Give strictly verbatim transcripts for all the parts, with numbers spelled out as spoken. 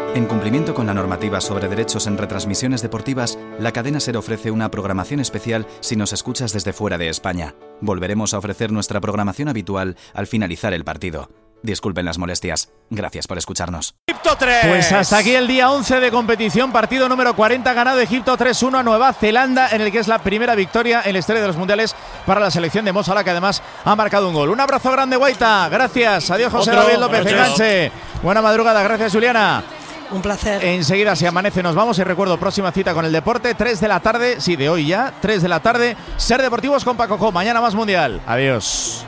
En cumplimiento con la normativa sobre derechos en retransmisiones deportivas, la cadena SER ofrece una programación especial si nos escuchas desde fuera de España. Volveremos a ofrecer nuestra programación habitual al finalizar el partido. Disculpen las molestias. Gracias por escucharnos. Egipto tres. Pues hasta aquí el día once de competición, partido número cuarenta, ganado Egipto tres uno a Nueva Zelanda, en el que es la primera victoria en la historia de los mundiales para la selección de Mo Salah, que además ha marcado un gol. Un abrazo grande, Guaita. Gracias. Adiós, José David López Enganche. Buena madrugada. Gracias, Juliana. Un placer. Enseguida se amanece, nos vamos y recuerdo, próxima cita con el deporte, tres de la tarde, sí, de hoy ya, tres de la tarde, Ser Deportivos con Paco Co. Mañana más mundial. Adiós.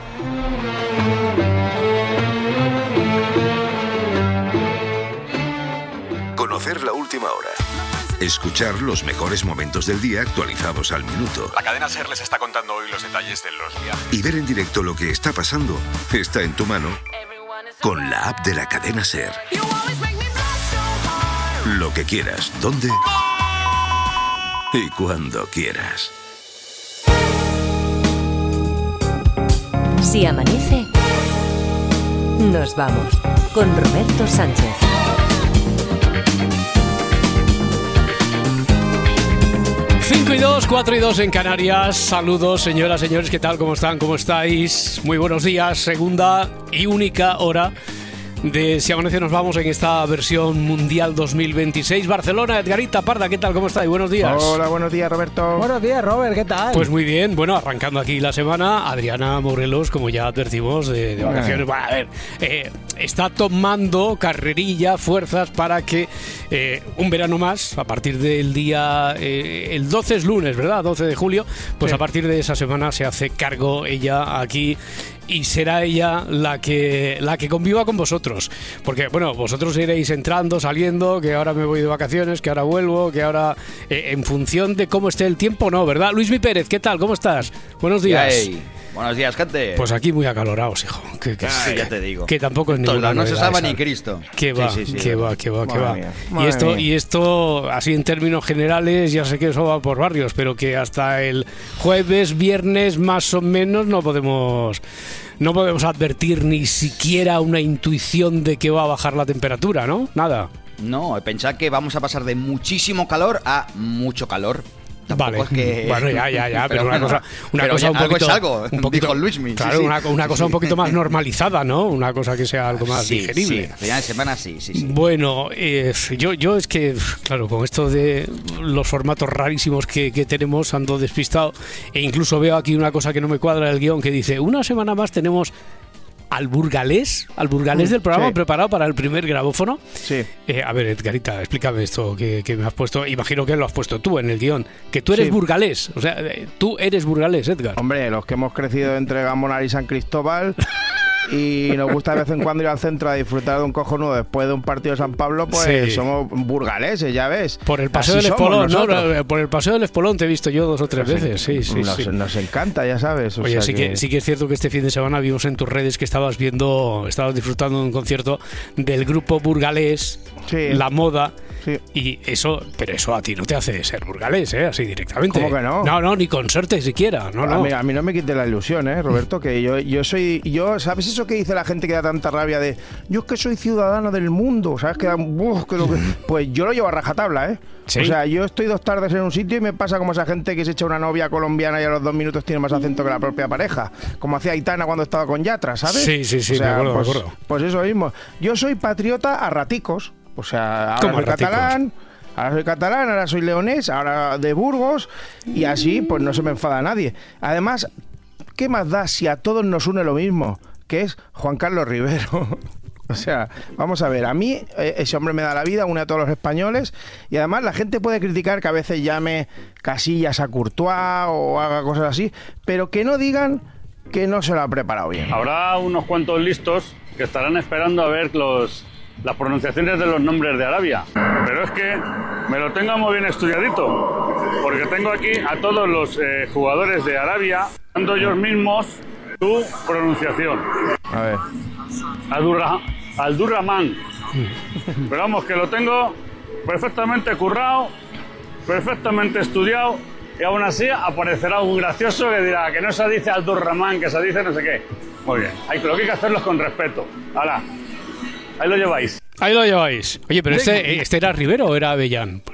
Conocer la última hora. Escuchar los mejores momentos del día actualizados al minuto. La cadena SER les está contando hoy los detalles de los viajes. Y ver en directo lo que está pasando está en tu mano con la app de la cadena SER. Lo que quieras, dónde y cuando quieras. Si amanece, nos vamos con Roberto Sánchez. cinco y dos, cuatro y dos en Canarias. Saludos, señoras, señores, ¿qué tal? ¿Cómo están? ¿Cómo estáis? Muy buenos días. Segunda y única hora de Si Amanece Nos Vamos en esta versión Mundial dos mil veintiséis. Barcelona, Edgarita Parda, ¿qué tal? ¿Cómo estáis? Buenos días. Hola, buenos días, Roberto. Buenos días, Robert, ¿qué tal? Pues muy bien, bueno, arrancando aquí la semana, Adriana Morelos, como ya advertimos, de, de vacaciones. Bueno, a ver, eh, está tomando carrerilla, fuerzas para que eh, un verano más, a partir del día, eh, el doce es lunes, ¿verdad? doce de julio, pues sí. A partir de esa semana se hace cargo ella aquí. Y será ella la que la que conviva con vosotros. Porque, bueno, vosotros iréis entrando, saliendo, que ahora me voy de vacaciones, que ahora vuelvo, que ahora... Eh, en función de cómo esté el tiempo, ¿no? ¿Verdad? Luismi Pérez, ¿qué tal? ¿Cómo estás? Buenos días. Hey, buenos días, gente. Pues aquí muy acalorados, hijo. Que, que, sí, ya te digo. Que tampoco es ninguna No se sabe esa. Ni Cristo. Que va, sí, sí, sí, que va, que va, que va. Mía, y esto, mía. y esto, así en términos generales, ya sé que eso va por barrios, pero que hasta el jueves, viernes, más o menos, no podemos... No podemos advertir ni siquiera una intuición de que va a bajar la temperatura, ¿no? Nada. No, pensad que vamos a pasar de muchísimo calor a mucho calor. Tampoco Vale, es que... bueno, ya, ya, ya, pero, pero una bueno, cosa, una pero cosa un algo poquito, es algo, un poquito, dijo Luismi. Claro, sí, una, una sí, cosa sí. un poquito más normalizada, ¿no? Una cosa que sea algo más sí, digerible. Sí, final de semana sí, sí, sí. Bueno, eh, yo, yo es que, claro, con esto de los formatos rarísimos que, que tenemos, ando despistado, e incluso veo aquí una cosa que no me cuadra del guión, que dice, una semana más tenemos... al burgalés, al burgalés del programa, sí. Preparado para el primer grabófono. Sí. Eh, a ver, Edgarita, explícame esto que, que me has puesto. Imagino que lo has puesto tú en el guión. Que tú eres Sí. burgalés. O sea, eh, tú eres burgalés, Edgar. Hombre, los que hemos crecido entre Gamonar y San Cristóbal y nos gusta de vez en cuando ir al centro a disfrutar de un cojonudo después de un partido de San Pablo, pues Sí. somos burgaleses, ya ves. Por el paseo Así del somos Espolón, ¿no? nosotros. Por el paseo del Espolón te he visto yo dos o tres Nos veces. Sí, sí, nos, sí. nos encanta, ya sabes. o Oye, sea sí que... sí que es cierto que este fin de semana vimos en tus redes que estabas viendo, estabas disfrutando de un concierto del grupo burgalés, Sí. La Moda. Sí. Y eso, pero eso a ti no te hace ser burgalés, ¿eh? Así directamente. ¿Cómo que no? No, no, ni consorte siquiera. No, A, no. mí, a mí no me quite la ilusión, ¿eh, Roberto? Que yo, yo soy... yo ¿Sabes eso que dice la gente que da tanta rabia de yo es que soy ciudadano del mundo? ¿Sabes? Que, da- uf, que lo que- pues yo lo llevo a rajatabla, ¿eh? ¿Sí? O sea, yo estoy dos tardes en un sitio y me pasa como esa gente que se echa una novia colombiana y a los dos minutos tiene más acento que la propia pareja. Como hacía Aitana cuando estaba con Yatra, ¿sabes? Sí, sí, sí, O sea, me acuerdo, me pues, acuerdo. Pues eso mismo. Yo soy patriota a raticos. O sea, ahora ¿Cómo soy a raticos? catalán... Ahora soy catalán, ahora soy leonés, ahora de Burgos, y así pues no se me enfada nadie. Además, ¿qué más da si a todos nos une lo mismo? Que es Juan Carlos Rivero. O sea, vamos a ver, a mí eh, ese hombre me da la vida, une a todos los españoles, y además la gente puede criticar que a veces llame Casillas a Courtois o haga cosas así, pero que no digan que no se lo ha preparado bien. Habrá unos cuantos listos que estarán esperando a ver los... las pronunciaciones de los nombres de Arabia, pero es que me lo tengo muy bien estudiadito, porque tengo aquí a todos los eh, jugadores de Arabia dando ellos mismos su pronunciación. A ver. Aldurra, Aldurrahman. Pero vamos, que lo tengo perfectamente currado, perfectamente estudiado, y aún así aparecerá un gracioso que dirá que no se dice Aldurrahman, que se dice no sé qué. Muy bien, hay, lo que hay que hacerlo es con respeto. ¡Hala! Ahí lo lleváis. Ahí lo lleváis. Oye, pero este, este era Rivero o era Avellán.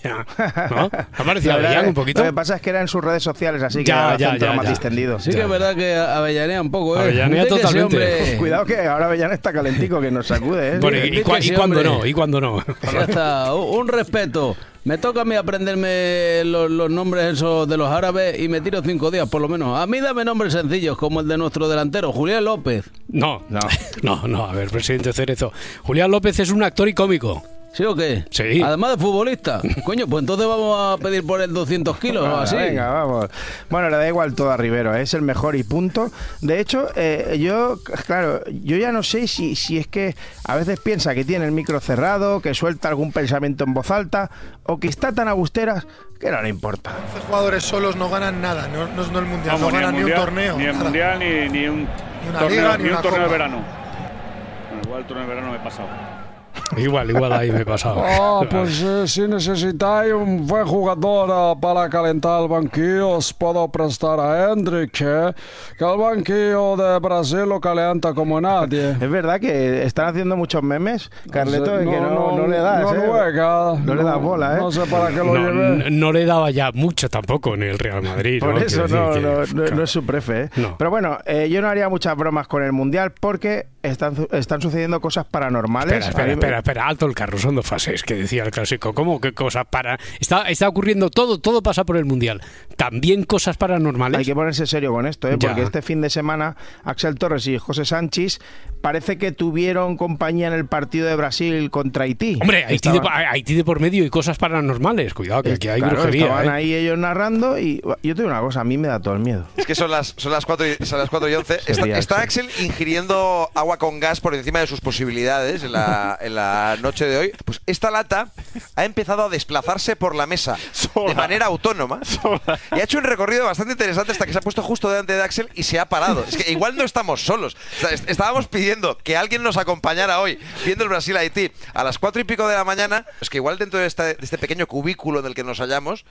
¿No? ¿Ha parecido Avellán un poquito? Lo que pasa es que era en sus redes sociales, así que ya, ya, ya, ya, más ya. distendido. Sí, ya. Que es verdad que avellanea un poco, ¿eh? Avellanea totalmente. Cuidado que ahora Avellán está calentico, que nos sacude, ¿eh? Bueno, ¿y, y, cu y cuándo no? ¿Y cuándo no? Ya está, un respeto. Me toca a mí aprenderme los, los nombres esos de los árabes y me tiro cinco días por lo menos. A mí dame nombres sencillos como el de nuestro delantero, Julián López. No, no, no, no, a ver, presidente Cerezo. Julián López es un actor y cómico. ¿Sí o qué? Sí. Además de futbolista. Coño, pues entonces vamos a pedir por él doscientos kilos o así. Venga, vamos. Bueno, le da igual todo a Rivero, ¿eh? Es el mejor y punto. De hecho, eh, yo, claro, yo ya no sé si, si es que a veces piensa que tiene el micro cerrado, que suelta algún pensamiento en voz alta, o que está tan a busteras que no le importa. Los jugadores solos no ganan nada, no, no, no el mundial, Vamos, no ni ganan el ni mundial, un torneo. Ni el nada. mundial, ni, ni un Ni una torneo, liga, ni ni un una torneo de copa. verano. Bueno, igual el torneo de verano me he pasado. Igual, igual ahí me he pasado. Ah, pues eh, si necesitáis un buen jugador uh, para calentar el banquillo, os puedo prestar a Hendrik, eh, que el banquillo de Brasil lo calienta como nadie. Es verdad que están haciendo muchos memes, Carleto, de no, que no, no, no le das, no ¿eh? juega, no le das bola, ¿eh? No sé para qué lo no, lleve. no le daba ya mucho tampoco en el Real Madrid. Por ¿no? eso Quiero no, decir no, que, no, claro. no es su prefe, ¿eh? No. Pero bueno, eh, yo no haría muchas bromas con el Mundial porque están, están sucediendo cosas paranormales. Espera, espera, A mí me- espera, espera, alto el carro, son dos fases, que decía el clásico. ¿Cómo que cosas para...? Está, está ocurriendo todo, todo pasa por el Mundial. También cosas paranormales. Hay que ponerse serio con esto, ¿eh? Ya. Porque este fin de semana Axel Torres y José Sánchez parece que tuvieron compañía en el partido de Brasil contra Haití. Hombre, Haití de, Estaban- Haití de por medio y cosas paranormales. Cuidado, que aquí hay Claro, brujería. estaban ¿eh? ahí ellos narrando y yo te digo una cosa, a mí me da todo el miedo. Es que son las, son las cuatro y, son las cuatro y once. Está, Sería está Axel. Axel ingiriendo agua con gas por encima de sus posibilidades en la, en la noche de hoy. Pues esta lata ha empezado a desplazarse por la mesa de manera autónoma y ha hecho un recorrido bastante interesante hasta que se ha puesto justo delante de Axel y se ha parado. Es que igual no estamos solos. O sea, est- estábamos pidiendo que alguien nos acompañara hoy viendo el Brasil-Haití a las cuatro y pico de la mañana. Es que igual dentro de, esta- de este pequeño cubículo en el que nos hallamos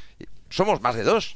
somos más de dos.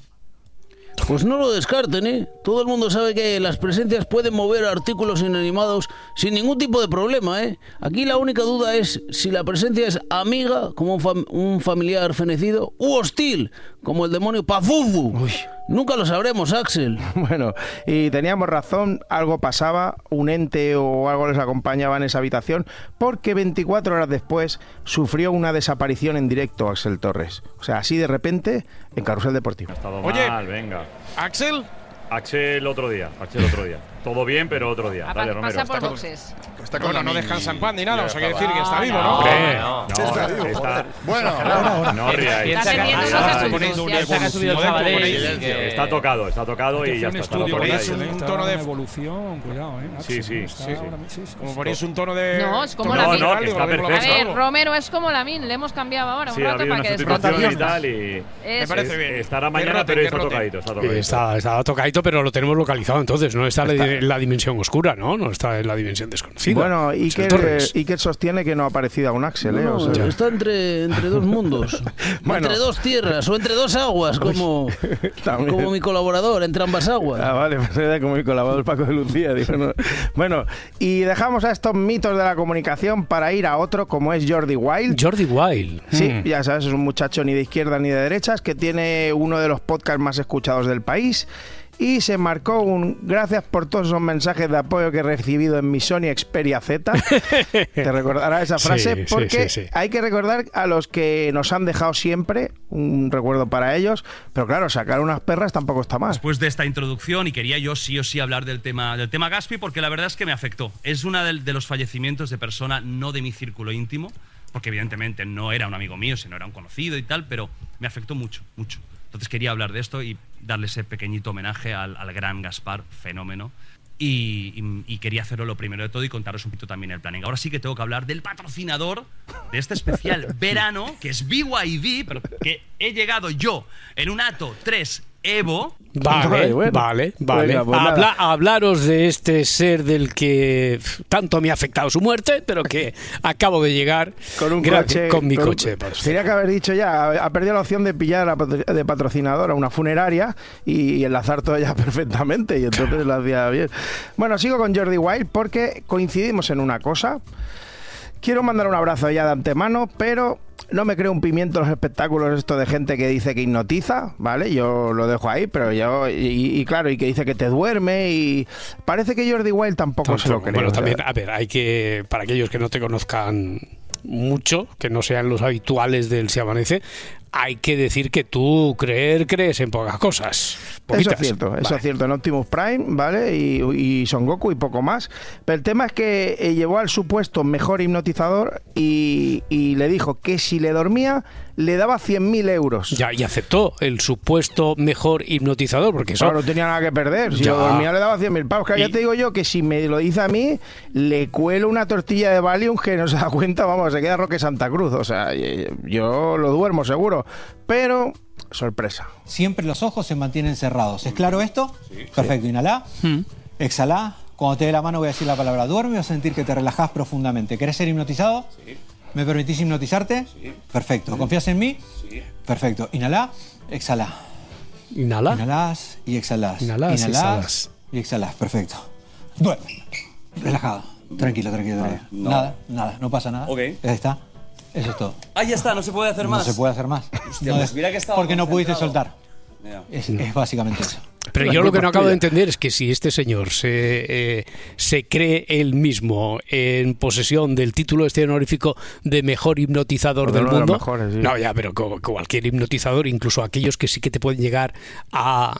Pues no lo descarten, ¿eh? Todo el mundo sabe que las presencias pueden mover artículos inanimados sin ningún tipo de problema, ¿eh? Aquí la única duda es si la presencia es amiga, como un, fam- un familiar fenecido, u hostil, como el demonio Pazuzu. Nunca lo sabremos, Axel. Bueno, y teníamos razón, algo pasaba, un ente o algo les acompañaba en esa habitación, porque veinticuatro horas después sufrió una desaparición en directo Axel Torres. O sea, así de repente, en Carrusel Deportivo. Oye, mal, venga. Axel. Axel otro día, Axel otro día. Todo bien, pero otro día. Dale, Romero. Pasa por Está- boxes. Está Bueno, no descansa en pan ni nada, o sea, quiere decir que está Ah, vivo, ¿no? hombre, No, no, está vivo, está- joder. Bueno, no ríais. Piensa que- Está- piensa que ha está- subido- está- ha subido el Sabadell, que- Está tocado, está tocado y ya está. está por ahí. Es un tono de evolución, cuidado, ¿eh? Sí, sí, Está sí, sí. ahora mismo, sí, sí. Como ponéis un tono de. No, es como tono la No, Min. no, que está A perfecto. ver, Romero es como la Min, le hemos cambiado ahora un Sí, ha rato habido para una que sustitución y descanse. tal y… Me parece bien. Estará Que mañana, rote, pero que está rote. tocadito, está tocadito. Está, está tocadito, pero lo tenemos localizado entonces. No está, en la- en la dimensión oscura, ¿no? No está en la dimensión desconocida. Bueno, Axel Iker, Torres. eh, Iker sostiene que no ha aparecido aún Axel, ¿eh? No, O sea, está entre, entre dos mundos, Bueno. entre dos tierras o entre dos aguas, como, También. como mi colaborador, entre ambas aguas. Ah, vale, pues era como mi colaborador Paco de Lucía. Digo, no. Bueno, y dejamos a estos mitos de la comunicación para ir a otro como es Jordi Wild. Jordi Wild. Sí, Mm. ya sabes, es un muchacho ni de izquierda ni de derechas que tiene uno de los podcasts más escuchados del país. Y se marcó un gracias por todos esos mensajes de apoyo que he recibido en mi Sony Xperia Z. Te recordará esa frase, Sí, sí, porque sí, sí. hay que recordar a los que nos han dejado siempre, un recuerdo para ellos, pero claro, sacar unas perras tampoco está mal. Después de esta introducción, y quería yo sí o sí hablar del tema, del tema Gaspi, porque la verdad es que me afectó. Es uno de, de los fallecimientos de persona no de mi círculo íntimo, porque evidentemente no era un amigo mío, sino era un conocido y tal, pero me afectó mucho, mucho. Entonces quería hablar de esto y darle ese pequeñito homenaje al, al gran Gaspar, fenómeno. Y, y- y quería hacerlo lo primero de todo y contaros un poquito también el planning. Ahora sí que tengo que hablar del patrocinador de este especial verano, que es B Y D, pero que he llegado yo en un Atto tres Evo. Vale, Ay, bueno. vale, vale. Venga, pues Habla- nada. hablaros de este ser del que pf, tanto me ha afectado su muerte, pero que acabo de llegar Con un gra- coche. con mi con- coche. por Tenía que haber dicho ya, ha perdido la opción de pillar a patro- de patrocinador a una funeraria y enlazar todo ya perfectamente. Y entonces lo hacía bien. Bueno, sigo con Jordi Wild porque coincidimos en una cosa. quiero mandar un abrazo ya de antemano, pero no me creo un pimiento los espectáculos esto de gente que dice que hipnotiza, ¿vale? Yo lo dejo ahí, pero yo... Y, y claro, y que dice que te duerme y... Parece que Jordi Wild tampoco, tampoco se lo cree. Bueno, o sea. también, a ver, hay que... Para aquellos que no te conozcan mucho, que no sean los habituales del Se Amanece, hay que decir que tú creer, crees en pocas cosas. Poquitas. Eso es cierto, eso Vale. es cierto. En Optimus Prime, ¿vale? Y, y Son Goku y poco más. Pero el tema es que eh, llevó al supuesto mejor hipnotizador y, y le dijo que si le dormía, le daba cien mil euros. Ya, y aceptó el supuesto mejor hipnotizador, porque eso... Claro, no tenía nada que perder. Si Ya. lo dormía, le daba cien mil pavos. Claro, Y- ya te digo yo que si me lo dice a mí, le cuelo una tortilla de Valium que no se da cuenta, vamos, se queda Roque Santa Cruz. O sea, yo lo duermo seguro. Pero, sorpresa. Siempre los ojos se mantienen cerrados. ¿Es claro esto? Sí. Perfecto. Inhalá, exhalá. Cuando te dé la mano voy a decir la palabra duerme y vas a sentir que te relajás profundamente. ¿Querés ser hipnotizado? Sí. ¿Me permitís hipnotizarte? Sí. Perfecto. ¿Confías en mí? Sí. Perfecto. Inhalá, exhalá. Inhala. Inhalás y exhalás. Inhalás y Inhalás exhalás. y exhalás. Perfecto. Duerme. Relajado. Tranquilo, tranquilo, tranquilo. No. Nada, nada. No pasa nada. Ok. Ahí está. Eso es todo. Ah, ya está, no se puede hacer No más. se puede hacer más. Hostia, No pues es- mira que estaba porque no pudiste concentrado. soltar. Mira. Es, es básicamente eso. Pero yo lo que no acabo de entender es que si este señor se, eh, se cree él mismo en posesión del título este honorífico de mejor hipnotizador O de del uno de los mundo, mejores, sí. no, ya, pero co- cualquier hipnotizador, incluso aquellos que sí que te pueden llegar a,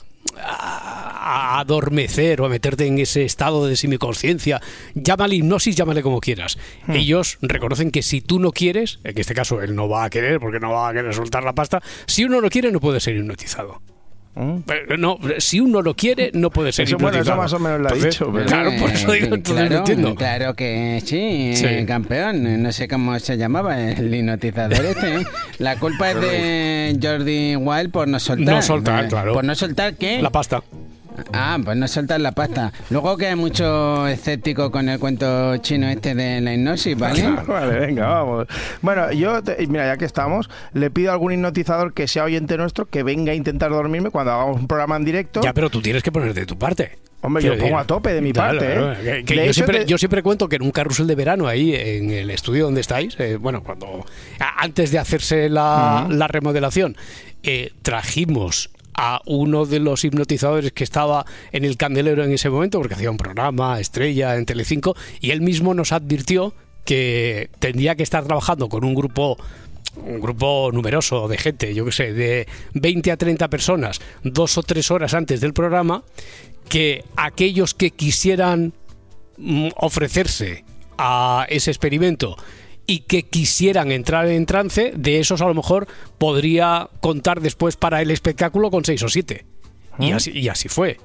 a, a adormecer o a meterte en ese estado de semiconsciencia, llámale hipnosis, llámale como quieras. Hmm. Ellos reconocen que si tú no quieres, en este caso él no va a querer porque no va a querer soltar la pasta, si uno no quiere no puede ser hipnotizado. Pero no, si uno lo quiere, no puede ser Eso, bueno, hipnotizado. eso más o menos lo ha Entonces, dicho, pero- Claro, por eso digo, Eh, entonces no claro, entiendo. claro que sí, Sí. eh, campeón. No sé cómo se llamaba el hipnotizador este. ¿eh? La culpa es de Jordi Wild por no soltar. No soltar, Eh, claro. ¿Por no soltar qué? La pasta. Ah, pues no soltar la pasta. Luego que hay mucho escéptico con el cuento chino este de la hipnosis, ¿vale? Vale, venga, vamos. Bueno, yo, te- mira, ya que estamos, le pido a algún hipnotizador que sea oyente nuestro que venga a intentar dormirme cuando hagamos un programa en directo. Ya, pero tú tienes que poner de tu parte. Hombre, Quiero yo pongo decir, a tope de mi claro, parte, claro, ¿eh? que- que De yo, hecho, siempre, te- yo siempre cuento que en un carrusel de verano ahí en el estudio donde estáis, eh, bueno, cuando a- antes de hacerse la, Ujú. la remodelación, eh, trajimos a uno de los hipnotizadores que estaba en el candelero en ese momento, porque hacía un programa estrella en Telecinco, y él mismo nos advirtió que tendría que estar trabajando con un grupo un grupo numeroso de gente, yo qué sé, de veinte a treinta personas, dos o tres horas antes del programa, que aquellos que quisieran mm, ofrecerse a ese experimento y que quisieran entrar en trance, de esos a lo mejor podría contar después para el espectáculo con seis o siete. Y así, y así fue.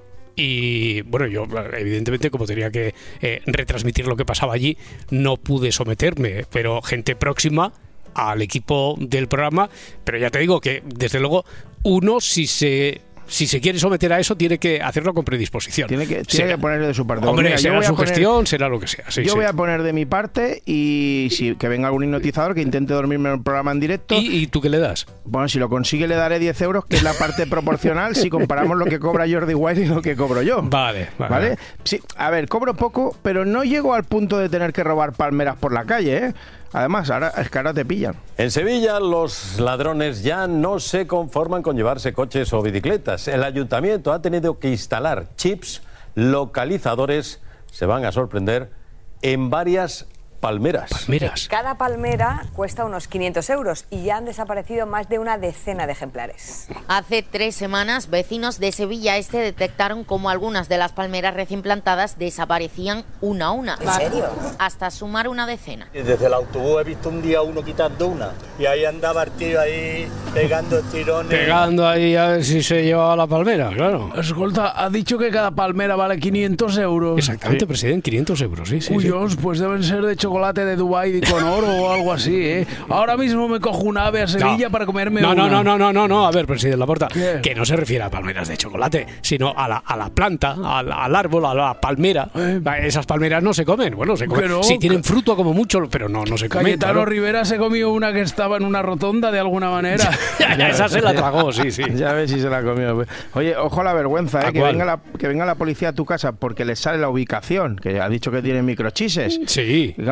Y bueno, yo evidentemente como tenía que eh, retransmitir lo que pasaba allí, no pude someterme, pero gente próxima al equipo del programa, pero ya te digo que desde luego uno si se si se quiere someter a eso tiene que hacerlo con predisposición. Tiene que, tiene Será- que poner de su parte. Hombre, Mira, yo será voy a su poner- gestión, será lo que sea. Sí, yo sí. voy a poner de mi parte y si que venga algún hipnotizador que intente dormirme en el programa en directo. ¿Y, y tú qué le das? Bueno, si lo consigue le daré diez euros, que es la parte proporcional si comparamos lo que cobra Jordi Wild y lo que cobro yo. Vale, vale. ¿Vale? Sí, a ver, cobro poco, pero no llego al punto de tener que robar palmeras por la calle, ¿eh? Además, ahora es que ahora te pillan. En Sevilla, los ladrones ya no se conforman con llevarse coches o bicicletas. El ayuntamiento ha tenido que instalar chips localizadores, se van a sorprender, en varias palmeras. Palmeras. Cada palmera cuesta unos quinientos euros y ya han desaparecido más de una decena de ejemplares. Hace tres semanas, vecinos de Sevilla Este detectaron cómo algunas de las palmeras recién plantadas desaparecían una a una. ¿En serio? Hasta sumar una decena. Desde el autobús he visto un día uno quitando una y ahí andaba el tío ahí pegando tirones. Pegando ahí a ver si se llevaba la palmera, claro. Escolta, ha dicho que cada palmera vale quinientos euros. Exactamente, presidente, quinientos euros, sí, sí. sí. Cuyos, pues deben ser de chocolate de Dubái con oro o algo así, ¿eh? Ahora mismo me cojo un ave a Sevilla No. para comerme No, una. no, no, no, no, no, no, a ver, presidente Laporta, ¿Qué? que no se refiere a palmeras de chocolate, sino a la, a la planta, al, al árbol, a la palmera. Esas palmeras no se comen, bueno, se comen. Pero- sí tienen fruto como mucho, pero no, no se comen. Cayetano claro. Rivera se comió una que estaba en una rotonda de alguna manera. Esa se la tragó, sí, sí. Ya ves si se la comió. Oye, ojo a la vergüenza, ¿A ¿eh? Que cuál? venga, la, que venga la policía a tu casa porque les sale la ubicación, que ha dicho que tiene microchises. Sí. Y claro,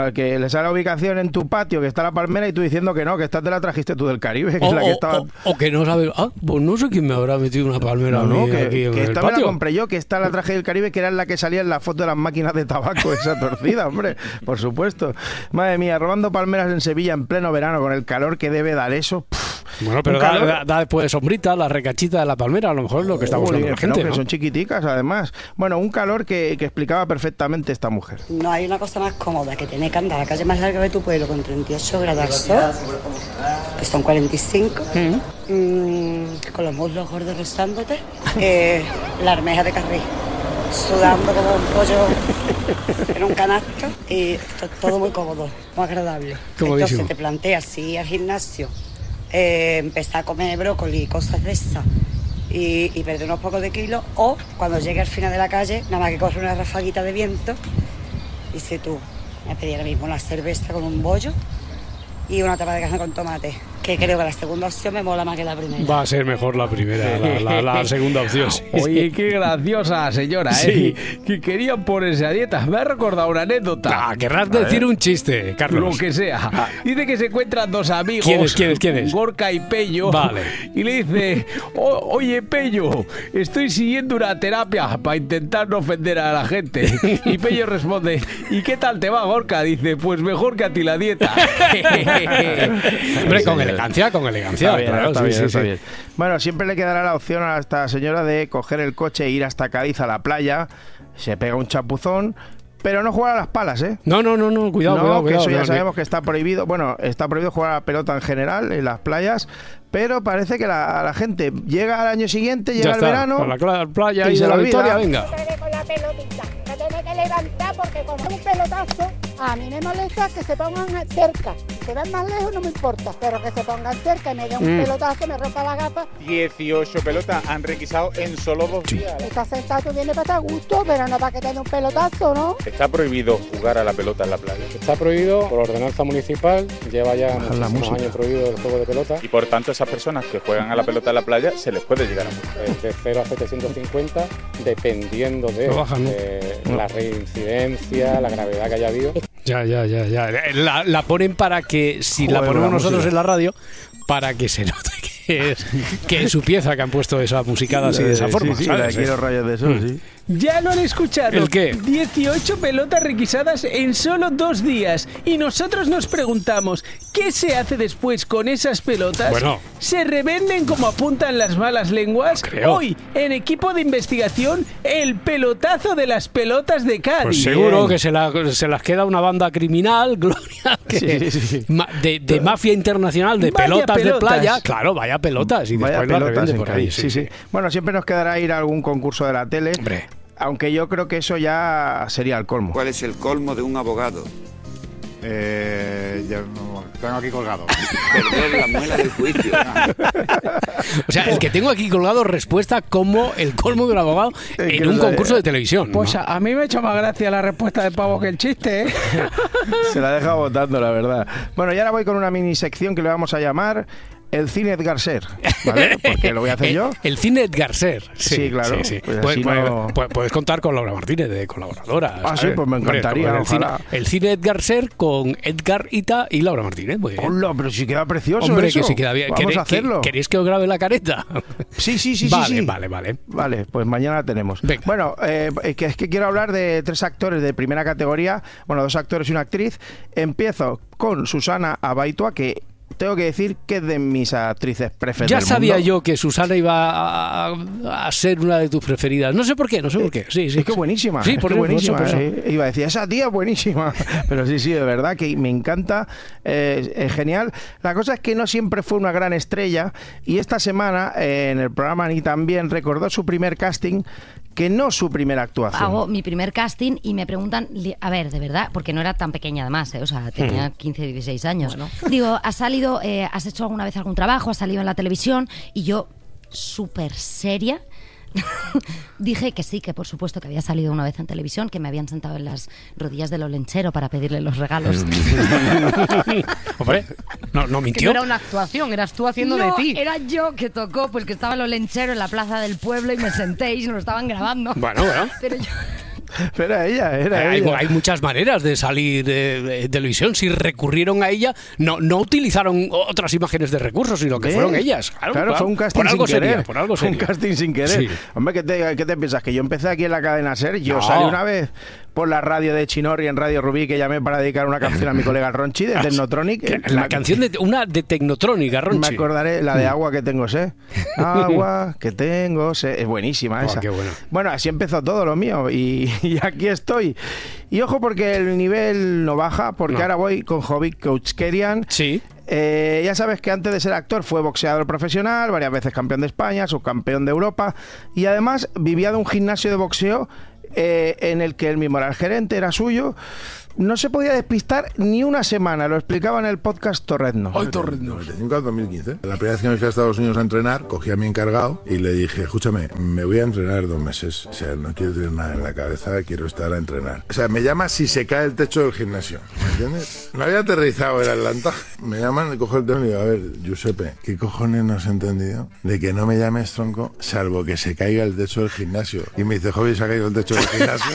Claro, que le sale la ubicación en tu patio, que está la palmera, y tú diciendo que no, que esta te la trajiste tú del Caribe, que O, es la que o- estaba... o- o que no sabe. Ah, pues no sé quién me habrá metido una palmera No, a no, mí que, aquí en que el esta me la patio. compré yo, que esta la traje del Caribe, que era la que salía en la foto de las máquinas de tabaco, esa torcida, hombre, por supuesto. Madre mía, robando palmeras en Sevilla en pleno verano, con el calor que debe dar eso. Pff, Bueno, pero un da, calor- da- da después de sombrita, la recachita de la palmera, a lo mejor es lo que está buscando Jolín, la que no, gente. que ¿no? son chiquiticas, además. Bueno, un calor que, que explicaba perfectamente esta mujer. No hay una cosa más cómoda que tener que andar a la calle más larga de tu pueblo con treinta y ocho grados al sol, que son cuarenta y cinco, mm, con los muslos gordos rozándote, eh, la armeja de Carril, sudando como un pollo en un canasto, y to- todo muy cómodo, muy agradable. Comodísimo. Entonces te planteas si ir al gimnasio, eh, empezar a comer brócoli y cosas de esas, y, y perder unos pocos de kilos, o cuando llegue al final de la calle, nada más que corre una rafaguita de viento, y si tú me pedí ahora mismo una cerveza con un bollo y una tapa de carne con tomate, que creo que la segunda opción me mola más que la primera. Va a ser mejor la primera, la, la- la segunda opción. sí, sí. Oye, qué graciosa señora, Sí. ¿eh? Que querían ponerse a dieta. Me ha recordado una anécdota. Ah, querrás decir un chiste, Carlos. Lo que sea. Dice que se encuentran dos amigos. ¿Quiénes, quiénes, quiénes? Gorka y Pello. Vale. Y le dice, "O- oye, Pello, estoy siguiendo una terapia para intentar no ofender a la gente. Y Pello responde, ¿y qué tal te va, Gorka? Dice, pues mejor que a ti la dieta. Hombre, con elegancia, con elegancia. Está bien, claro, está sí, bien, sí, está sí. bien. Bueno, siempre le quedará la opción a esta señora de coger el coche e ir hasta Cádiz a la playa, se pega un chapuzón, pero no jugar a las palas, ¿eh? No, no, no, no, cuidado, no, cuidado, que cuidado. eso ya no, sabemos que está prohibido. Bueno, está prohibido jugar a la pelota en general en las playas, pero parece que la, la gente llega al año siguiente, llega Ya el está, verano con la cla- playa y y se de la le olvida. victoria, venga. Con la pelotita, que tiene que levantar porque con un pelotazo a mí me molesta que se pongan cerca. Si se ven más lejos no me importa, pero que se pongan cerca y me den un Mm. pelotazo, me rompa la gafa. dieciocho pelotas han requisado en solo dos días. Estás sentado, viene para estar a gusto, pero no para que te dé un pelotazo, ¿no? Está prohibido jugar a la pelota en la playa. Está prohibido por ordenanza municipal, lleva ya muchísimos música. años prohibido el juego de pelota. Y por tanto esas personas que juegan a la pelota en la playa se les puede llegar a multar. De cero a setecientos cincuenta, dependiendo de Lo bajan, ¿no? eh, la reincidencia, la gravedad que haya habido. Ya, ya, ya, ya. La, la ponen para que, si la Joder, ponemos la nosotros música. en la radio, para que se note que es, que es su pieza que han puesto esa musicada así de esa Sí, forma. sí, ¿sabes? la de quiero rayos de sol, Mm. sí. Ya lo han escuchado. ¿El qué? dieciocho pelotas requisadas en solo dos días. Y nosotros nos preguntamos, ¿qué se hace después con esas pelotas? Bueno. ¿Se revenden como apuntan las malas lenguas? creo. Hoy, en equipo de investigación, el pelotazo de las pelotas de Cádiz. Pues seguro que se, la- se las queda una banda criminal, Gloria, que- Sí, sí, sí. ma- de, de mafia internacional, de Vaya pelotas, de pelotas. playa. Claro, vaya pelotas. Y Vaya después las pelotas revenden en por ahí. Cádiz, sí, sí. Bueno, siempre nos quedará ir a algún concurso de la tele. Hombre. Aunque yo creo que eso ya sería el colmo. ¿Cuál es el colmo de un abogado? Eh, ya no, tengo aquí colgado. Perder la muela del juicio. O sea, el que tengo aquí colgado respuesta como el colmo de un abogado que en no un sabe. concurso de televisión. Pues ¿no? a, a mí me ha hecho más gracia la respuesta de Pavo que el chiste, ¿eh? Se la deja votando, la verdad. Bueno, y ahora voy con una mini sección que le vamos a llamar el cine Edgar Ser, ¿vale? Porque lo voy a hacer el, yo. El cine Edgar Ser. Sí, Sí, claro. sí, sí. Pues Puedes, así puedes- no- puedes- puedes contar con Laura Martínez de colaboradora. Ah, ¿sabes? sí, pues me Hombre, encantaría, como el, cine, ojalá. el cine Edgar Ser con Edgar Ita y Laura Martínez. Muy bien. Hola, pero si queda precioso Hombre, eso. que si queda bien. Vamos ¿Queréis- a hacerlo. que- ¿Queréis que os grabe la careta? Sí, sí, sí, vale, sí, sí. Vale, vale. Vale, pues mañana tenemos. Venga. Bueno, eh, es que es que quiero hablar de tres actores de primera categoría. Bueno, dos actores y una actriz. Empiezo con Susana Abaitua, que tengo que decir que es de mis actrices preferidas. Ya del sabía mundo. yo que Susana iba a, a ser una de tus preferidas. No sé por qué, no sé por qué. Sí, sí. Es que buenísima, Sí, es por que eso, buenísima. por eso. eh. Iba a decir, esa tía es buenísima. Pero sí, sí, de verdad que me encanta. eh, es genial. La cosa es que no siempre fue una gran estrella. Y esta semana, eh, en el programa Ni también, recordó su primer casting, que no su primera actuación. Hago mi primer casting y me preguntan, li- a ver, de verdad, porque no era tan pequeña además, ¿eh? O sea, tenía quince, dieciséis años. Digo, ¿has salido, eh, has hecho alguna vez algún trabajo, has salido en la televisión? Y yo, súper seria, dije que sí, que por supuesto que había salido una vez en televisión, que me habían sentado en las rodillas del olenchero para pedirle los regalos. Hombre, no, no Que mintió. no era una actuación, eras tú haciendo de no, ti. era yo que tocó, porque estaba el olenchero en la plaza del pueblo y me senté y se lo estaban grabando. Bueno, bueno. Pero yo, Pero era ella, era hay, ella. hay muchas maneras de salir de, de televisión. Si recurrieron a ella, no, no utilizaron otras imágenes de recursos, sino que ¿Eh? fueron ellas. Claro, claro, fue un casting por algo sin querer. Sería, por algo fue un sería. casting sin querer. Sí. Hombre, ¿qué te, ¿qué te piensas? Que yo empecé aquí en la cadena SER. Yo No. salí una vez por la radio de Chinorri en Radio Rubí, que llamé para dedicar una canción a mi colega Ronchi de Technotronic. La canción de una de Technotronic, Ronchi. Me acordaré, la de Agua que tengo sed. Agua que tengo sed. Es buenísima esa. Oh, qué bueno. Bueno, así empezó todo lo mío y, y aquí estoy. Y ojo porque el nivel no baja, porque No. ahora voy con Jovic Kouchkerian. Sí. Eh, ya sabes que antes de ser actor fue boxeador profesional, varias veces campeón de España, subcampeón de Europa y además vivía de un gimnasio de boxeo eh, en el que él mismo era el gerente, era suyo. No se podía despistar ni una semana, lo explicaba en el podcast Torrezno. Ay, Torrezno. noventa y cinco al dos mil quince. La primera vez que me fui a Estados Unidos a entrenar, cogí a mi encargado y le dije, escúchame, me voy a entrenar dos meses. O sea, no quiero tener nada en la cabeza, quiero estar a entrenar. O sea, me llama si se cae el techo del gimnasio, ¿me entiendes? No había aterrizado en Atlanta. Me llaman, y cojo el teléfono y digo, a ver, Giuseppe, ¿qué cojones no has entendido? De que no me llames, tronco, salvo que se caiga el techo del gimnasio. Y me dice, Jovi, se ha caído el techo del gimnasio.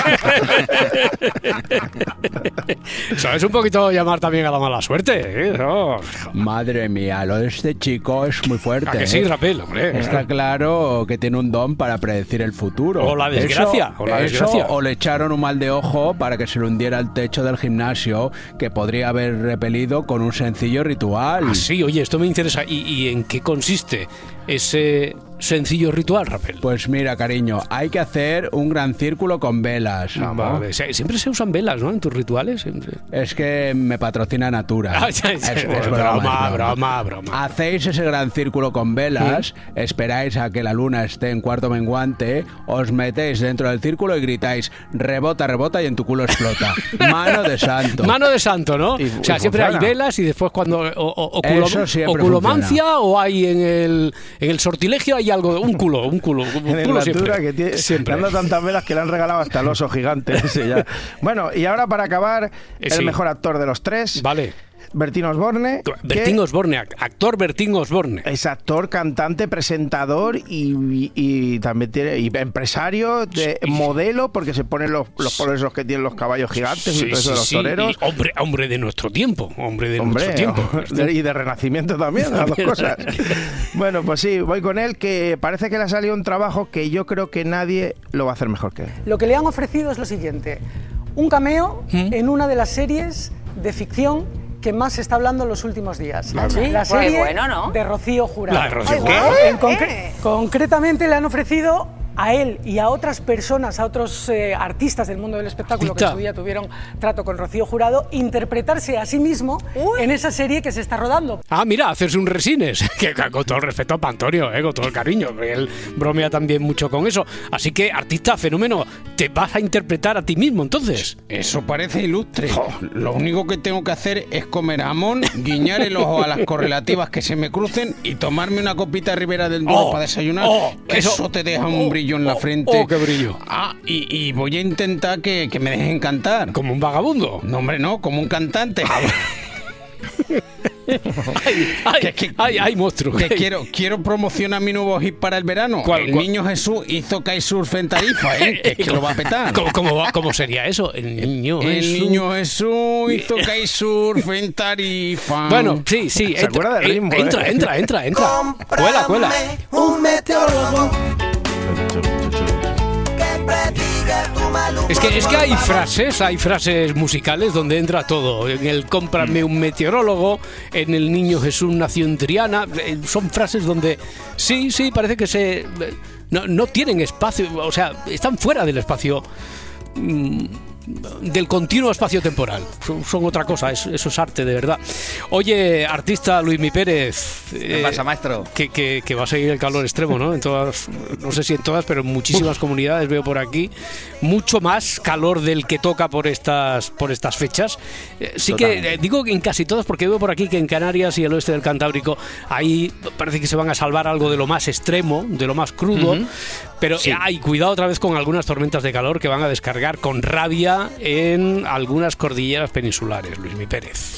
Sabes un poquito llamar también a la mala suerte, ¿eh? No. Madre mía, lo de este chico es muy fuerte. ¿A que sí, ¿eh? Rapel, hombre? Está claro que tiene un don para predecir el futuro. O la desgracia, Eso, o la eso, desgracia. o le echaron un mal de ojo para que se le hundiera el techo del gimnasio que podría haber repelido con un sencillo ritual. Ah, sí, oye, esto me interesa. ¿Y, y en qué consiste ese sencillo ritual, Rapel? Pues mira, cariño, hay que hacer un gran círculo con velas. Ah, vale. Sie- Siempre se usan velas, ¿no? En tus rituales. Siempre. Es que me patrocina Natura. Ah, ya, ya. Es, es Broma, broma, es broma, broma. Hacéis ese gran círculo con velas, esperáis a que la luna esté en cuarto menguante, os metéis dentro del círculo y gritáis rebota, rebota y en tu culo explota. Mano de santo. Mano de santo, ¿no? Y- o sea, y siempre funciona. hay velas y después cuando o, o, o culo- Eso siempre o culomancia funciona. o hay en el, en el sortilegio hay algo, un culo, un culo. Un En el culo Natura, siempre. que tiene, Siempre. dando tantas velas que le han regalado hasta el oso gigante ese ya. Bueno, y ahora para acabar, Eh, el sí. mejor actor de los tres. Vale. Bertín Osborne. Bertín que Osborne, ac- actor Bertín Osborne. Es actor, cantante, presentador y, y- y también tiene y empresario, de, modelo, porque se ponen los, los polos que tienen los caballos gigantes y Sí, todo eso de sí, los sí. toreros. Y hombre, hombre de nuestro tiempo, hombre de Hombre, nuestro tiempo. de- y de renacimiento también, las dos También. cosas. Bueno, pues sí, voy con él, que parece que le ha salido un trabajo que yo creo que nadie lo va a hacer mejor que él. Lo que le han ofrecido es lo siguiente: un cameo en una de las series de ficción que más se está hablando en los últimos días. ¿Ah, sí? La Qué serie bueno, ¿no? de Rocío Jurado. La de Rocío Ay, Jurado. guau. ¿Qué? En concre- ¿Qué? Concretamente le han ofrecido a él y a otras personas, a otros eh, artistas del mundo del espectáculo que en Artista. su día tuvieron trato con Rocío Jurado, interpretarse a sí mismo en esa serie que se está rodando. Ah, mira, hacerse un resines. Que con todo el respeto para Antonio, eh, con todo el cariño. Él bromea también mucho con eso. Así que, artista, fenómeno, te vas a interpretar a ti mismo, entonces. Eso parece ilustre. Lo único que tengo que hacer es comer jamón, guiñar el ojo a las correlativas que se me crucen y tomarme una copita Ribera del Duero Oh, para desayunar. oh, eso, eso- te deja un brillo en la frente. oh, qué brillo. Ah, y, y voy a intentar que, que me dejen cantar. ¿Como un vagabundo? No, hombre, no, como un cantante. Ay, ay, Que- que- ay, ay, monstruo. Que quiero, quiero promocionar mi nuevo hit para el verano. ¿Cuál, el cuál? niño Jesús hizo kitesurf en Tarifa, ¿eh? Que, es que lo va a petar. ¿Cómo, cómo, va- cómo sería eso? El niño El Jesús. niño Jesús hizo kitesurf en Tarifa. Bueno, sí, sí. Se acuerda del eh, ritmo, entra, ¿eh? entra, entra, entra. Cuela, cuela. Un meteorólogo Es que, es que hay frases, hay frases musicales donde entra todo. En el cómprame un meteorólogo, en el niño Jesús nació en Triana. eh, Son frases donde sí, sí, parece que se eh, no, no tienen espacio, o sea, están fuera del espacio. mm, del continuo espacio temporal. Son, son otra cosa, es- eso es arte de verdad. Oye, artista Luismi Pérez, ¿Qué pasa, maestro? Que, que, que va a seguir el calor extremo, ¿no? En todas, no sé si en todas, pero en muchísimas comunidades veo por aquí mucho más calor del que toca por estas por estas fechas. Eh, sí Totalmente. que eh, digo que en casi todas, porque veo por aquí que en Canarias y el oeste del Cantábrico ahí parece que se van a salvar algo de lo más extremo, de lo más crudo. Ujú. Pero Sí. eh, hay cuidado otra vez con algunas tormentas de calor que van a descargar con rabia en algunas cordilleras peninsulares, Luismi Pérez.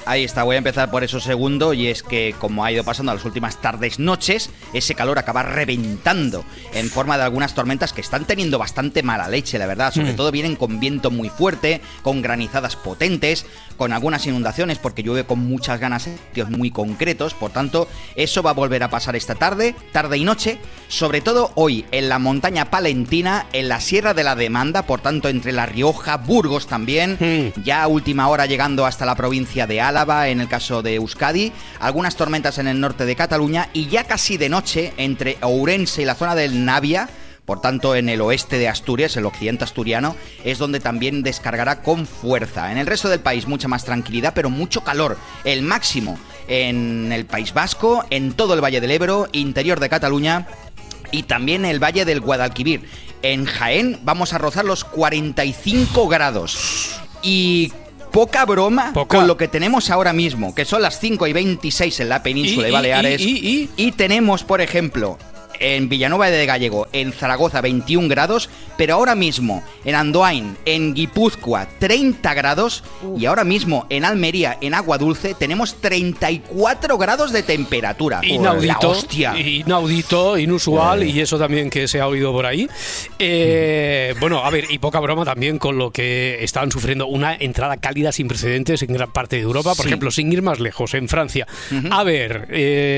Ahí está, voy a empezar por eso segundo, y es que como ha ido pasando las últimas tardes, noches, ese calor acaba reventando en forma de algunas tormentas que están teniendo bastante mala leche, la verdad. Sobre mm. todo vienen con viento muy fuerte, con granizadas potentes, con algunas inundaciones porque llueve con muchas ganas en sitios muy concretos. Por tanto, eso va a volver a pasar esta tarde, tarde y noche, sobre todo hoy en la montaña palentina, en la Sierra de la Demanda, por tanto entre La Rioja, Burgos también, mm. ya a última hora llegando hasta la provincia de Álava, en el caso de Euskadi, algunas tormentas en el norte de Cataluña y ya casi de noche entre Ourense y la zona del Navia. Por tanto, en el oeste de Asturias, el occidente asturiano, es donde también descargará con fuerza. En el resto del país mucha más tranquilidad, pero mucho calor. El máximo en el País Vasco, en todo el Valle del Ebro, interior de Cataluña y también el Valle del Guadalquivir. En Jaén vamos a rozar los cuarenta y cinco grados. Y poca broma poca. con lo que tenemos ahora mismo, que son las cinco y veintiséis en la península y, de Baleares. Y, y, y, y tenemos, por ejemplo, en Villanueva de Gallego, en Zaragoza, veintiún grados, pero ahora mismo en Andoain, en Guipúzcoa, treinta grados, y ahora mismo en Almería, en Aguadulce, tenemos treinta y cuatro grados de temperatura. Inaudito, hostia. inaudito, inusual, eh. y eso también que se ha oído por ahí. Eh, bueno, a ver, y poca broma también con lo que están sufriendo una entrada cálida sin precedentes en gran parte de Europa, por sí. ejemplo, sin ir más lejos, en Francia. Uh-huh. A ver,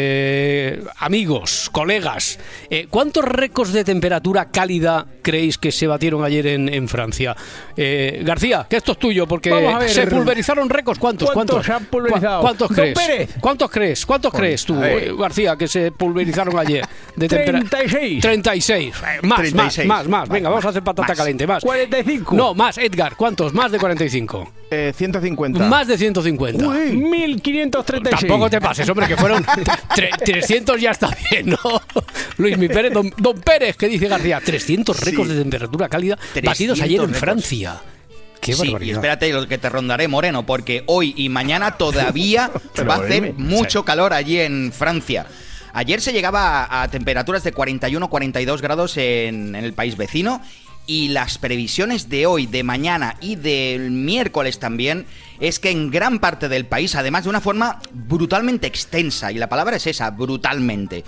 eh, amigos, colegas, Eh, ¿cuántos récords de temperatura cálida creéis que se batieron ayer en, en Francia? Eh, García, que esto es tuyo, porque se pulverizaron récords. ¿Cuántos? ¿Cuántos, ¿Cuántos se han pulverizado? ¿Cuántos crees? Don Pérez. ¿Cuántos crees? ¿Cuántos Joder, crees tú, eh, García, que se pulverizaron ayer? De treinta y seis. treinta y seis. Eh, más, treinta y seis. más, más, más. Venga, vale, vamos a hacer patata más. caliente. Más. cuarenta y cinco. No, más, Edgar. ¿Cuántos? Más de cuarenta y cinco. Eh, ciento cincuenta. Más de ciento cincuenta. Uy, mil quinientos treinta y seis. Tampoco te pases, hombre, que fueron trescientos, ya está bien, ¿no? Luis Mi Pérez, don, don Pérez, que dice García, trescientos récords sí. de temperatura cálida batidos ayer en récords. Francia. Qué sí, barbaridad. Y espérate lo que te rondaré, Moreno, porque hoy y mañana todavía va a hacer mucho calor allí en Francia. Ayer se llegaba a, a temperaturas de cuarenta y uno a cuarenta y dos grados en, en el país vecino, y las previsiones de hoy, de mañana y del miércoles también es que en gran parte del país, además de una forma brutalmente extensa, y la palabra es esa, brutalmente,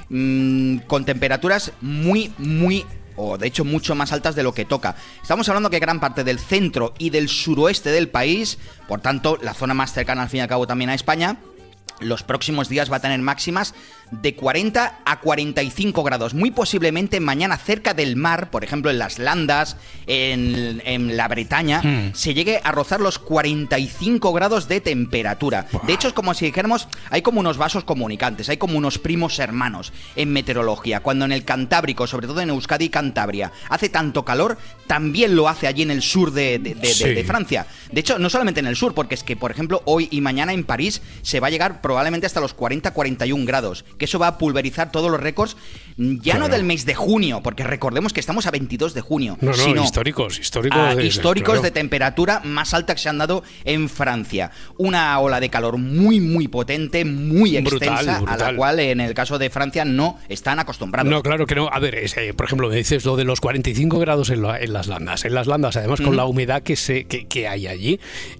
mmm, con temperaturas muy, muy o de hecho mucho más altas de lo que toca. Estamos hablando que gran parte del centro y del suroeste del país, por tanto la zona más cercana al fin y al cabo también a España, los próximos días va a tener máximas de cuarenta a cuarenta y cinco grados. Muy posiblemente mañana cerca del mar, por ejemplo en las Landas, en, en la Bretaña, mm. se llegue a rozar los cuarenta y cinco grados de temperatura. Wow. De hecho es como si dijéramos, hay como unos vasos comunicantes, hay como unos primos hermanos en meteorología. Cuando en el Cantábrico, sobre todo en Euskadi y Cantabria, hace tanto calor, también lo hace allí en el sur de, de, de, sí. de, de Francia. De hecho, no solamente en el sur, porque es que, por ejemplo, hoy y mañana en París se va a llegar probablemente hasta los cuarenta a cuarenta y un grados, que eso va a pulverizar todos los récords, ya claro. no del mes de junio, porque recordemos que estamos a veintidós de junio, no, no, sino históricos, históricos, a, de, históricos claro. de temperatura más alta que se han dado en Francia. Una ola de calor muy, muy potente, muy extensa, brutal, brutal. a la cual en el caso de Francia no están acostumbrados. No, claro que no. A ver, es, eh, por ejemplo, me dices lo de los cuarenta y cinco grados en, la, en las Landas. En las Landas, además, con uh-huh. la humedad que, se, que, que hay allí,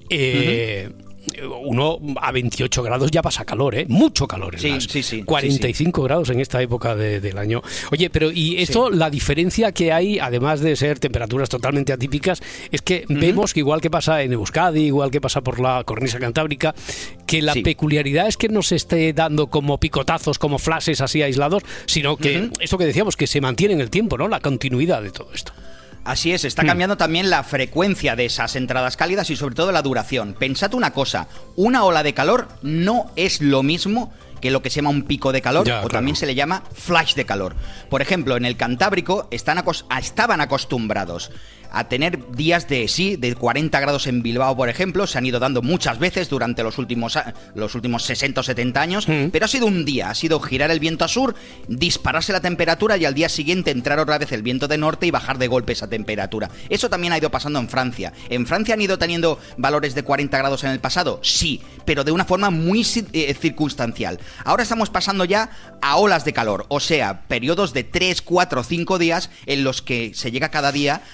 eh... Uh-huh. uno a veintiocho grados ya pasa calor, ¿eh? Mucho calor. Sí, sí, sí, cuarenta y cinco sí, sí. grados en esta época de, del año. Oye, pero y esto, sí. la diferencia que hay, además de ser temperaturas totalmente atípicas, es que uh-huh. vemos que igual que pasa en Euskadi, igual que pasa por la cornisa cantábrica, que la sí. peculiaridad es que no se esté dando como picotazos, como flashes así aislados, sino que uh-huh. esto que decíamos, que se mantiene en el tiempo, ¿no? La continuidad de todo esto. Así es, está cambiando también la frecuencia de esas entradas cálidas y sobre todo la duración. Pensad una cosa, una ola de calor no es lo mismo que lo que se llama un pico de calor, ya, o claro. también se le llama flash de calor. Por ejemplo, en el Cantábrico están acos- estaban acostumbrados a tener días de sí, de cuarenta grados en Bilbao, por ejemplo, se han ido dando muchas veces durante los últimos, los últimos sesenta o setenta años, mm. pero ha sido un día, ha sido girar el viento a sur, dispararse la temperatura y al día siguiente entrar otra vez el viento de norte y bajar de golpe esa temperatura. Eso también ha ido pasando en Francia. ¿En Francia han ido teniendo valores de cuarenta grados en el pasado? Sí, pero de una forma muy eh, circunstancial. Ahora estamos pasando ya a olas de calor, o sea, periodos de tres, cuatro, cinco días en los que se llega cada día a esos cuarenta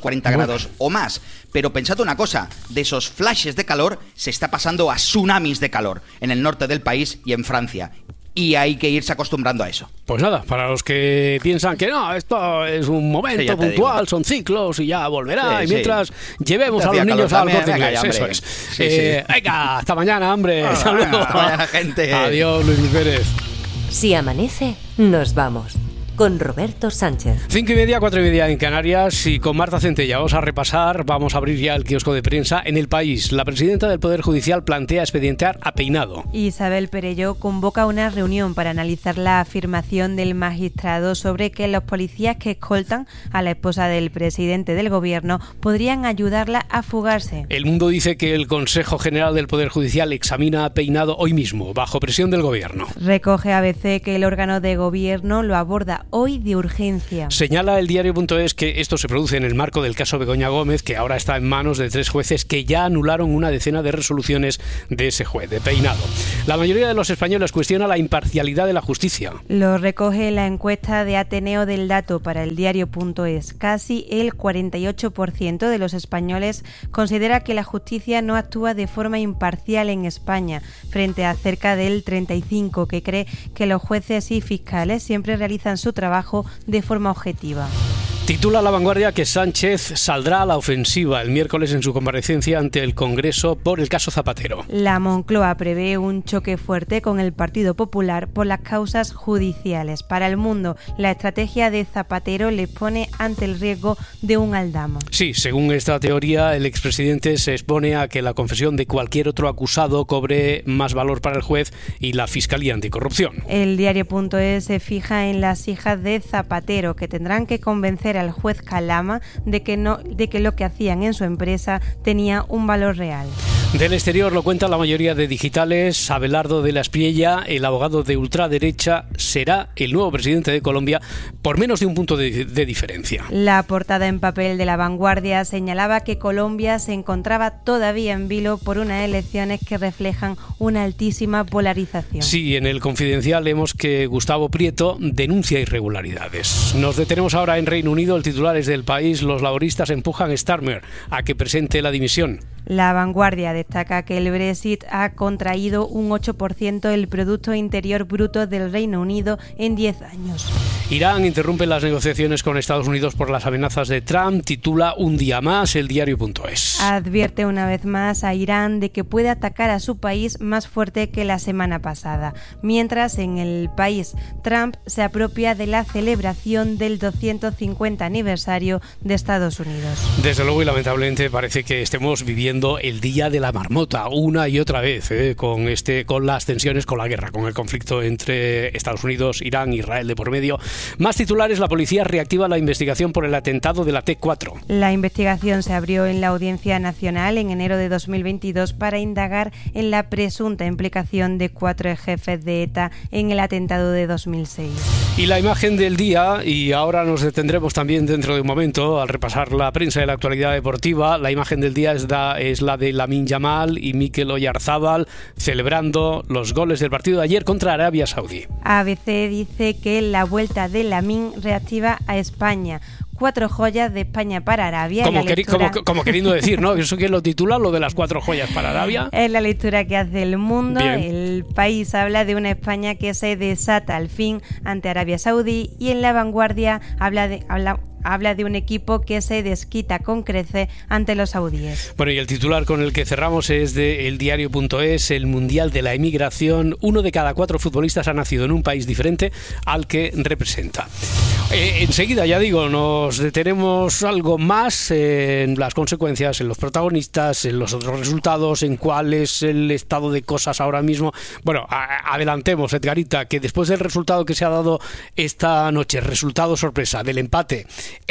cuarenta grados o más. Pero pensad una cosa, de esos flashes de calor se está pasando a tsunamis de calor en el norte del país y en Francia. Y hay que irse acostumbrando a eso. Pues nada, para los que piensan que no, esto es un momento Sí, puntual, digo. son ciclos y ya volverá, Sí, y sí. mientras llevemos Te a los hacía niños calor al también, Corte venga Inglés, ya, eso hombre. es. Sí, Eh, sí. Venga, hasta mañana, hombre. Ah, Saludos. hasta mañana, gente. Adiós, Luis Pérez. Si amanece, nos vamos. Con Roberto Sánchez. Cinco y media, cuatro y media en Canarias y con Marta Centella vamos a repasar, vamos a abrir ya el kiosco de prensa en El País. La presidenta del Poder Judicial plantea expedientar a Peinado. Isabel Perelló convoca una reunión para analizar la afirmación del magistrado sobre que los policías que escoltan a la esposa del presidente del gobierno podrían ayudarla a fugarse. El Mundo dice que el Consejo General del Poder Judicial examina a Peinado hoy mismo, bajo presión del gobierno. Recoge A B C que el órgano de gobierno lo aborda hoy de urgencia. Señala el diario.es que esto se produce en el marco del caso Begoña Gómez, que ahora está en manos de tres jueces que ya anularon una decena de resoluciones de ese juez, de Peinado. La mayoría de los españoles cuestiona la imparcialidad de la justicia. Lo recoge la encuesta de Ateneo del Dato para el diario.es. Casi el cuarenta y ocho por ciento de los españoles considera que la justicia no actúa de forma imparcial en España, frente a cerca del treinta y cinco por ciento que cree que los jueces y fiscales siempre realizan su trabajo de forma objetiva. Titula La Vanguardia que Sánchez saldrá a la ofensiva el miércoles en su comparecencia ante el Congreso por el caso Zapatero. La Moncloa prevé un choque fuerte con el Partido Popular por las causas judiciales. Para El Mundo, la estrategia de Zapatero les pone ante el riesgo de un aldama. Sí, según esta teoría, el expresidente se expone a que la confesión de cualquier otro acusado cobre más valor para el juez y la Fiscalía Anticorrupción. El diario.es se fija en las hijas de Zapatero, que tendrán que convencer al juez Calama de que no, de que lo que hacían en su empresa tenía un valor real. Del exterior lo cuenta la mayoría de digitales. Abelardo de la Espriella, el abogado de ultraderecha, será el nuevo presidente de Colombia por menos de un punto de, de diferencia. La portada en papel de La Vanguardia señalaba que Colombia se encontraba todavía en vilo por unas elecciones que reflejan una altísima polarización. Sí, en el Confidencial leemos que Gustavo Prieto denuncia irregularidades. Nos detenemos ahora en Reino Unido. El titular es del País. Los laboristas empujan a Starmer a que presente la dimisión. La Vanguardia destaca que el Brexit ha contraído un ocho por ciento del Producto Interior Bruto del Reino Unido en diez años. Irán interrumpe las negociaciones con Estados Unidos por las amenazas de Trump. Titula Un día más el diario.es. Advierte una vez más a Irán de que puede atacar a su país más fuerte que la semana pasada. Mientras, en el país, Trump se apropia de la celebración del doscientos cincuenta aniversario de Estados Unidos. Desde luego y lamentablemente parece que estemos viviendo el día de la marmota una y otra vez, ¿eh? con este, con las tensiones, con la guerra, con el conflicto entre Estados Unidos, Irán, Israel de por medio. Más titulares: la policía reactiva la investigación por el atentado de la T cuatro. La investigación se abrió en la Audiencia Nacional en enero de dos mil veintidós para indagar en la presunta implicación de cuatro jefes de ETA en el atentado de dos mil seis. Y la imagen del día, y ahora nos detendremos también dentro de un momento al repasar la prensa de la actualidad deportiva. La imagen del día es, da, es la de Lamine Yamal y Mikel Oyarzábal celebrando los goles del partido de ayer contra Arabia Saudí. A B C dice que la vuelta de Lamine reactiva a España. Cuatro joyas de España para Arabia. Como, la lectura... como, como queriendo decir, ¿no? Eso que lo titula, lo de las cuatro joyas para Arabia. Es la lectura que hace El Mundo. Bien. El País habla de una España que se desata al fin ante Arabia Saudí, y en La Vanguardia habla de... Habla... Habla de un equipo que se desquita con creces ante los saudíes. Bueno, y el titular con el que cerramos es de el diario.es, el Mundial de la Emigración. Uno de cada cuatro futbolistas ha nacido en un país diferente al que representa. Eh, enseguida, ya digo, nos detenemos algo más en las consecuencias, en los protagonistas, en los otros resultados, en cuál es el estado de cosas ahora mismo. Bueno, a- adelantemos, Edgarita, que después del resultado que se ha dado esta noche, resultado sorpresa del empate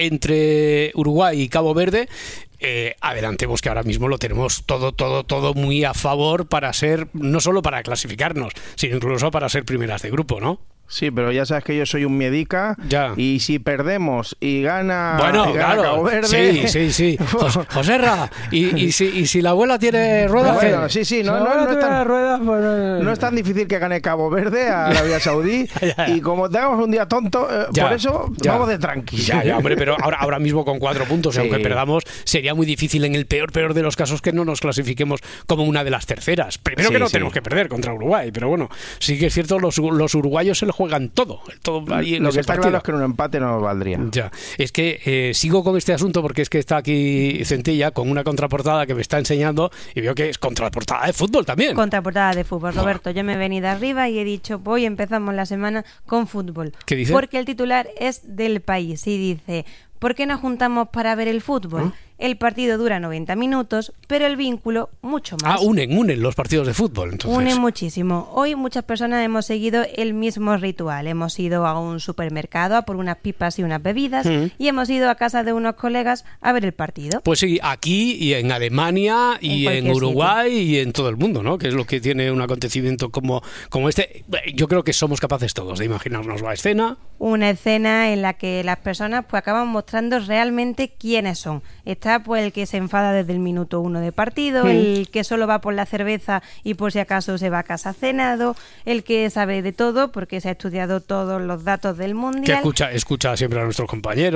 entre Uruguay y Cabo Verde, eh, adelantemos que ahora mismo lo tenemos todo, todo, todo muy a favor para ser, no solo para clasificarnos, sino incluso para ser primeras de grupo, ¿no? Sí, pero ya sabes que yo soy un miedica ya. y si perdemos y gana, bueno, y gana claro, Cabo Verde... Sí, sí, sí. Jos, Joserra, y, y, si, y si la abuela tiene ruedas... Bueno, sí, sí, no, si no, no, no, es tan, ruedas, pues... no es tan difícil que gane Cabo Verde a Arabia Saudí ya, ya. y como tengamos un día tonto, eh, ya, por eso ya. vamos de tranquilo. Ya, ya, hombre, pero ahora, ahora mismo con cuatro puntos, Sí. aunque perdamos, sería muy difícil en el peor, peor de los casos que no nos clasifiquemos como una de las terceras. Primero Sí, que no sí. tenemos que perder contra Uruguay, pero bueno, sí que es cierto, los, los uruguayos se lo juegan todo. todo ahí en Lo ese que está partido. claro es que en un empate no nos valdría. Ya, es que eh, sigo con este asunto porque es que está aquí Centella con una contraportada que me está enseñando y veo que es contraportada de fútbol también. Contraportada de fútbol, Roberto. Yo me he venido arriba y he dicho, hoy empezamos la semana con fútbol. ¿Qué dice? Porque el titular es del País y dice, ¿por qué nos juntamos para ver el fútbol? ¿Ah? El partido dura noventa minutos, pero el vínculo mucho más. Ah, unen, unen los partidos de fútbol. Entonces. Une muchísimo. Hoy muchas personas hemos seguido el mismo ritual. Hemos ido a un supermercado a por unas pipas y unas bebidas Mm. y hemos ido a casa de unos colegas a ver el partido. Pues sí, aquí y en Alemania y En en, cualquier Uruguay y en todo el mundo, ¿no? Que es lo que tiene un acontecimiento como, como este. Yo creo que somos capaces todos de imaginarnos la escena. Una escena en la que las personas pues acaban mostrando realmente quiénes son. Está pues el que se enfada desde el minuto uno de partido, Mm. el que solo va por la cerveza y por si acaso se va a casa cenado, el que sabe de todo porque se ha estudiado todos los datos del Que mundial. escucha, escucha siempre a nuestros compañeros.